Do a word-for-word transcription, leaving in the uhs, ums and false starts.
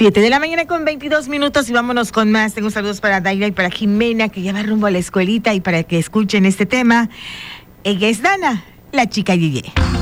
Siete de la mañana con veintidós minutos y vámonos con más. Tengo saludos para Daira y para Jimena, que ya va rumbo a la escuelita, y para que escuchen este tema. Ella es Dana, la chica Yeye.